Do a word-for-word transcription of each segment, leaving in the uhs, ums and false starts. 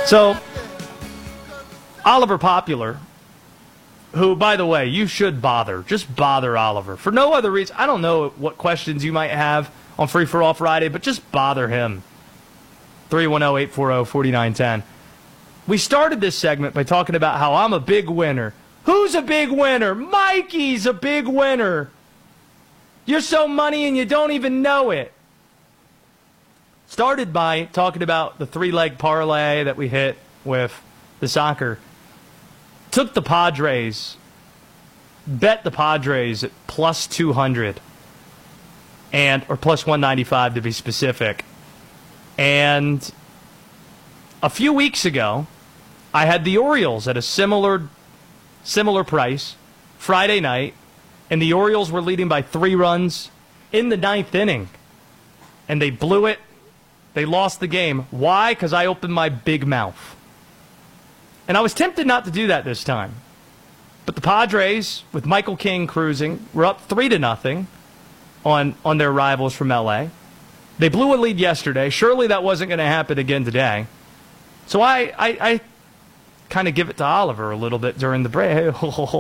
So, Oliver Popular, who, by the way, you should bother. Just bother Oliver. For no other reason. I don't know what questions you might have on Free For All Friday, but just bother him. three one zero, eight four zero, four nine one zero. We started this segment by talking about how I'm a big winner. Who's a big winner? Mikey's a big winner. You're so money and you don't even know it. Started by talking about the three-leg parlay that we hit with the soccer. Took the Padres, bet the Padres at plus two hundred, and or plus one ninety-five to be specific. And a few weeks ago, I had the Orioles at a similar similar price Friday night, and the Orioles were leading by three runs in the ninth inning, and they blew it. They lost the game. Why? Because I opened my big mouth. And I was tempted not to do that this time. But the Padres, with Michael King cruising, were up three to nothing on, on their rivals from L A. They blew a lead yesterday. Surely that wasn't going to happen again today. So I, I, I kind of give it to Oliver a little bit during the break.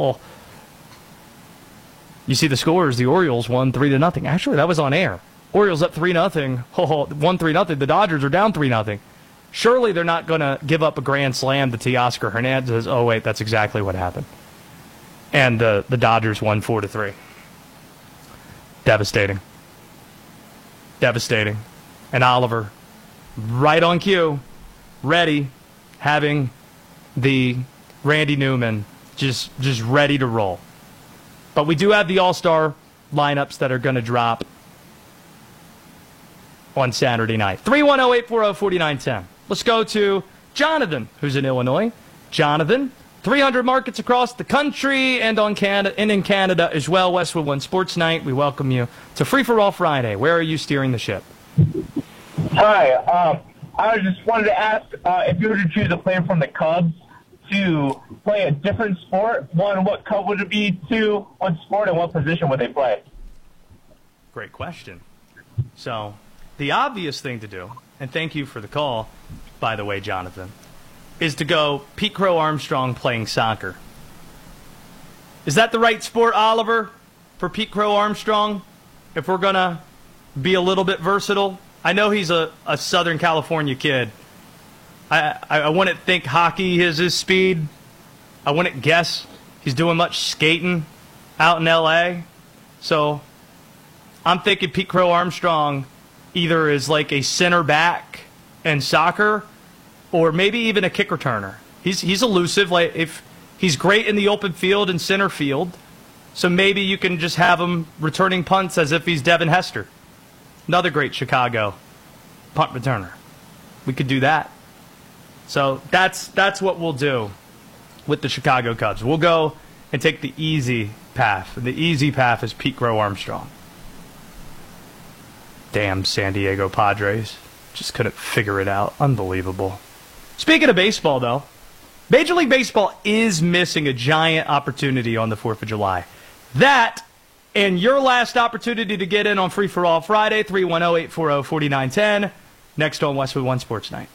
You see the scores. The Orioles won three to nothing. Actually, that was on air. Orioles up three nothing. One three nothing. The Dodgers are down three nothing. Surely they're not going to give up a grand slam to Teoscar Hernandez. Oh, wait, that's exactly what happened. And uh, the Dodgers won four to three. Devastating. Devastating. And Oliver, right on cue, ready, having the Randy Newman just, just ready to roll. But we do have the All-Star lineups that are going to drop on Saturday night. three one zero, eight four zero, four nine one zero. Let's go to Jonathan, who's in Illinois. Jonathan, three hundred markets across the country and on Canada and in Canada as well. Westwood One Sports Night. We welcome you to Free For All Friday. Where are you steering the ship? Hi. Um, I just wanted to ask uh, if you were to choose a player from the Cubs to play a different sport. One, what Cub would it be? Two, what sport and what position would they play? Great question. So, the obvious thing to do, and thank you for the call, by the way, Jonathan, is to go Pete Crow Armstrong playing soccer. Is that the right sport, Oliver, for Pete Crow Armstrong? If we're going to be a little bit versatile? I know he's a, a Southern California kid. I, I, I wouldn't think hockey is his speed. I wouldn't guess he's doing much skating out in L A. So I'm thinking Pete Crow Armstrong either is like a center back in soccer or maybe even a kick returner. He's he's elusive. Like if he's great in the open field and center field, so maybe you can just have him returning punts as if he's Devin Hester, another great Chicago punt returner. We could do that. So that's that's what we'll do with the Chicago Cubs. We'll go and take the easy path. And the easy path is Pete Crow Armstrong. Damn San Diego Padres. Just couldn't figure it out. Unbelievable. Speaking of baseball, though, Major League Baseball is missing a giant opportunity on the fourth of July. That and your last opportunity to get in on Free For All Friday, three one zero, eight four zero, four nine one zero, next on Westwood One Sports Night.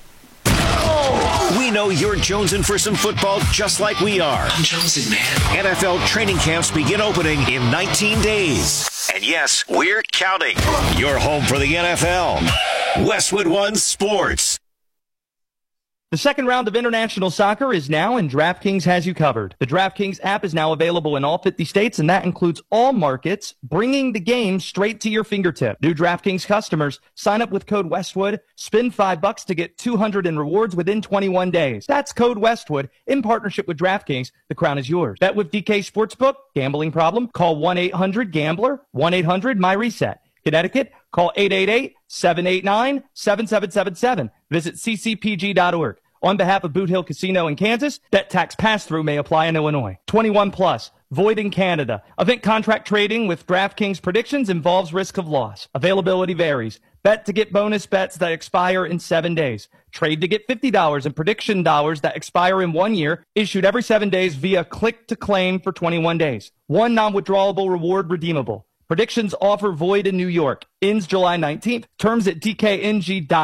We know you're jonesing for some football just like we are. I'm jonesing, man. N F L training camps begin opening in nineteen days. And yes, we're counting. You're home for the N F L. Westwood One Sports. The second round of international soccer is now, and DraftKings has you covered. The DraftKings app is now available in all fifty states, and that includes all markets, bringing the game straight to your fingertip. New DraftKings customers, sign up with code Westwood, spend five bucks to get two hundred in rewards within twenty-one days. That's code Westwood in partnership with DraftKings. The crown is yours. Bet with D K Sportsbook. Gambling problem? Call one eight hundred gambler, one eight hundred my reset. Connecticut, call eight eight eight, seven eight nine, seven seven seven seven. Visit c c p g dot org. On behalf of Boot Hill Casino in Kansas, bet tax pass-through may apply in Illinois. twenty-one plus, void in Canada. Event contract trading with DraftKings predictions involves risk of loss. Availability varies. Bet to get bonus bets that expire in seven days. Trade to get fifty dollars in prediction dollars that expire in one year, issued every seven days via click-to-claim for twenty-one days. One non-withdrawable reward redeemable. Predictions offer void in New York. Ends July nineteenth. Terms at d k n g dot com.